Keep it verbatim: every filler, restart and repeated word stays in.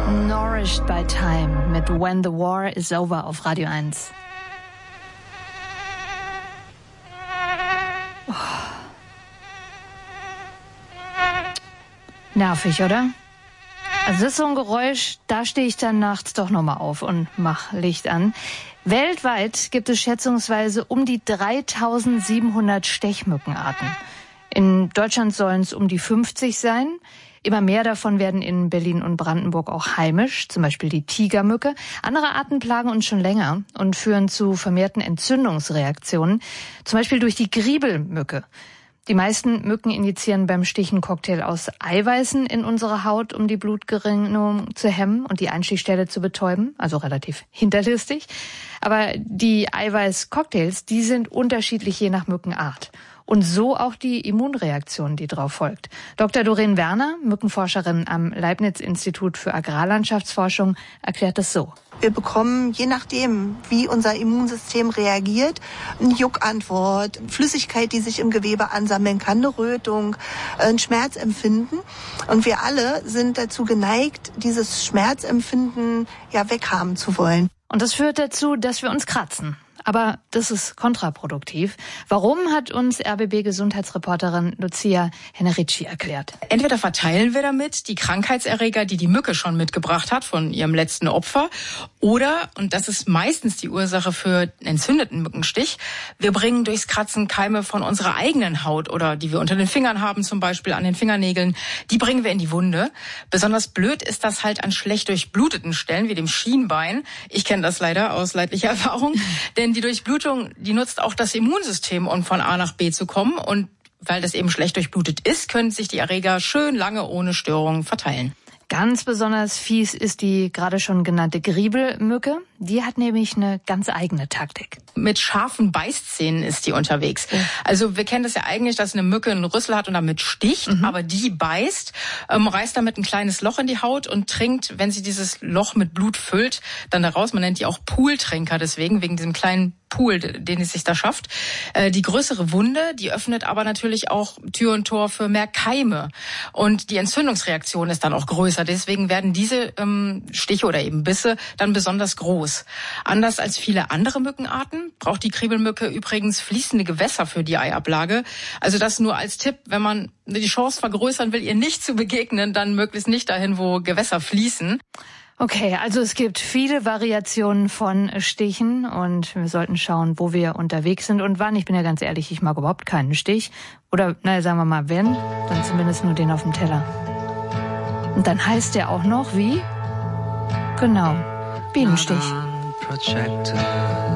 Nourished by Time mit When the War is Over auf Radio eins. Oh. Nervig, oder? Also das ist so ein Geräusch, da stehe ich dann nachts doch nochmal auf und mach Licht an. Weltweit gibt es schätzungsweise um die dreitausendsiebenhundert Stechmückenarten. In Deutschland sollen es um die fünfzig sein. Immer mehr davon werden in Berlin und Brandenburg auch heimisch, zum Beispiel die Tigermücke. Andere Arten plagen uns schon länger und führen zu vermehrten Entzündungsreaktionen, zum Beispiel durch die Griebelmücke. Die meisten Mücken injizieren beim Stich einen Cocktail aus Eiweißen in unsere Haut, um die Blutgerinnung zu hemmen und die Einstichstelle zu betäuben, also relativ hinterlistig. Aber die Eiweißcocktails, die sind unterschiedlich je nach Mückenart. Und so auch die Immunreaktion, die darauf folgt. Doktor Doreen Werner, Mückenforscherin am Leibniz-Institut für Agrarlandschaftsforschung, erklärt es so. Wir bekommen, je nachdem, wie unser Immunsystem reagiert, eine Juckantwort, Flüssigkeit, die sich im Gewebe ansammeln kann, eine Rötung, ein Schmerzempfinden. Und wir alle sind dazu geneigt, dieses Schmerzempfinden ja weghaben zu wollen. Und das führt dazu, dass wir uns kratzen. Aber das ist kontraproduktiv. Warum, hat uns R B B-Gesundheitsreporterin Lucia Hennericci erklärt. Entweder verteilen wir damit die Krankheitserreger, die die Mücke schon mitgebracht hat von ihrem letzten Opfer, oder, und das ist meistens die Ursache für einen entzündeten Mückenstich, wir bringen durchs Kratzen Keime von unserer eigenen Haut oder die wir unter den Fingern haben, zum Beispiel an den Fingernägeln, die bringen wir in die Wunde. Besonders blöd ist das halt an schlecht durchbluteten Stellen wie dem Schienbein. Ich kenne das leider aus leidlicher Erfahrung, denn die Durchblutung, die nutzt auch das Immunsystem, um von A nach B zu kommen. Und weil das eben schlecht durchblutet ist, können sich die Erreger schön lange ohne Störungen verteilen. Ganz besonders fies ist die gerade schon genannte Griebelmücke. Die hat nämlich eine ganz eigene Taktik. Mit scharfen Beißzähnen ist die unterwegs. Ja. Also wir kennen das ja eigentlich, dass eine Mücke einen Rüssel hat und damit sticht, mhm. aber die beißt, ähm, reißt damit ein kleines Loch in die Haut und trinkt, wenn sie dieses Loch mit Blut füllt, dann daraus. Man nennt die auch Pooltrinker deswegen, wegen diesem kleinen Pool, den es sich da schafft. Äh, die größere Wunde, die öffnet aber natürlich auch Tür und Tor für mehr Keime. Und die Entzündungsreaktion ist dann auch größer. Deswegen werden diese ähm, Stiche oder eben Bisse dann besonders groß. Anders als viele andere Mückenarten braucht die Griebelmücke übrigens fließende Gewässer für die Eiablage. Also das nur als Tipp, wenn man die Chance vergrößern will, ihr nicht zu begegnen, dann möglichst nicht dahin, wo Gewässer fließen. Okay, also es gibt viele Variationen von Stichen und wir sollten schauen, wo wir unterwegs sind und wann. Ich bin ja ganz ehrlich, ich mag überhaupt keinen Stich. Oder, naja, sagen wir mal, wenn, dann zumindest nur den auf dem Teller. Und dann heißt der auch noch wie? Genau, Bienenstich.